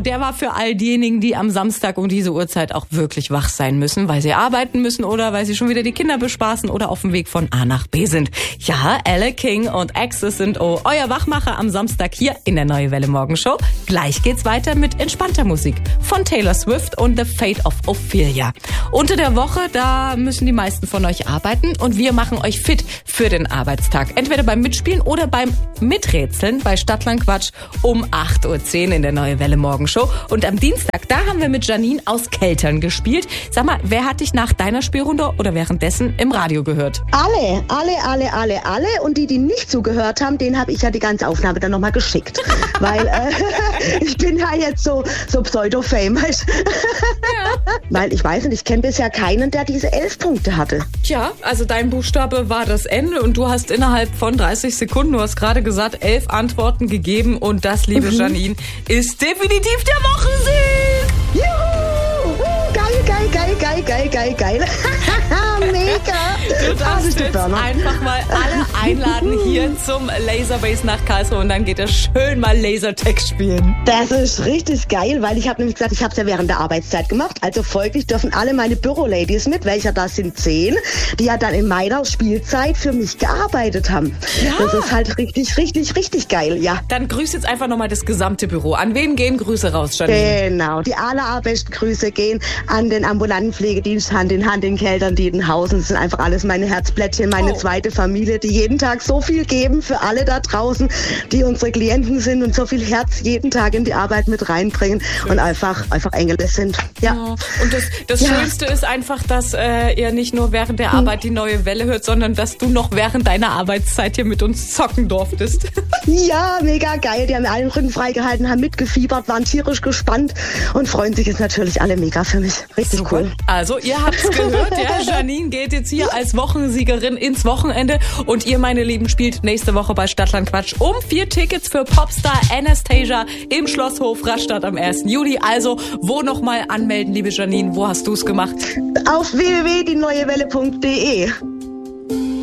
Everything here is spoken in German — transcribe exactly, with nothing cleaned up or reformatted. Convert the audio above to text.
der war für all diejenigen, die am Samstag um diese Uhrzeit auch wirklich wach sein müssen, weil sie arbeiten müssen oder weil sie schon wieder die Kinder bespaßen oder auf dem Weg von A nach B sind. Ja, Elle King und Axis sind oh, euer Wachmacher am Samstag hier in der Neue Welle Morgenshow. Gleich geht's weiter mit entspannter Musik von Taylor Swift und The Fate of Ophelia. Unter der Woche, da müssen die meisten von euch arbeiten und wir machen euch fit für den Arbeitstag. Entweder beim Mitspielen oder beim Miträtseln bei Stadtland Quatsch um acht Uhr zehn in der Neue Welle Morgenshow. Und am Dienstag, da haben wir mit Janine aus Keltern gespielt. Sag mal, wer hat dich nach deiner Spielrunde oder währenddessen im Radio gehört? Alle, alle, alle, alle, alle. Und die, die nicht zugehört haben, denen habe ich ja die ganze Aufnahme dann nochmal geschickt. Weil äh, ich bin ja jetzt so, so pseudo-famous. Ja. Weil ich weiß nicht, ich kenne bisher keinen, der diese elf Punkte hatte. Tja, also dein Buchstabe war das Ende und du hast innerhalb von dreißig Sekunden, du hast gerade gesagt, elf Antworten gegeben und das, liebe mhm. Janine, ist definitiv der Wochensieg! Juhu! Geil, geil, geil, geil, geil, geil, geil. Mega! Du darfst jetzt einfach mal alle einladen hier zum Laserbase nach Karlsruhe und dann geht es schön mal Lasertext spielen. Das ist richtig geil, weil ich habe nämlich gesagt, ich habe es ja während der Arbeitszeit gemacht. Also folglich dürfen alle meine Büroladies mit, welcher das sind zehn, die ja dann in meiner Spielzeit für mich gearbeitet haben. Ja. Das ist halt richtig, richtig, richtig geil, ja. Dann grüß jetzt einfach nochmal das gesamte Büro. An wen gehen Grüße raus, Janine? Genau, die allerbesten Grüße gehen an den ambulanten Pflegedienst Hand in Hand in Keltern, Diedenhausen. Das sind einfach alles meine Herzblättchen, meine oh. zweite Familie, die jeden Tag so viel geben für alle da draußen, die unsere Klienten sind und so viel Herz jeden Tag in die Arbeit mit reinbringen Schön. und einfach einfach Engel sind. Ja. ja. Und das, das ja. Schönste ist einfach, dass äh, ihr nicht nur während der Arbeit die Neue Welle hört, sondern dass du noch während deiner Arbeitszeit hier mit uns zocken durftest. Ja, mega geil. Die haben mir alle den Rücken freigehalten, haben mitgefiebert, waren tierisch gespannt und freuen sich jetzt natürlich alle mega für mich. Richtig Super. cool. Also, ihr habt's gehört, ja, Janine geht jetzt hier als Wochensiegerin ins Wochenende und ihr, meine Lieben, spielt nächste Woche bei Stadtland Quatsch um vier Tickets für Popstar Anastasia im Schlosshof Rastatt am ersten Juli. Also, wo nochmal anmelden, liebe Janine? Wo hast du's gemacht? Auf w w w punkt die neue welle punkt de.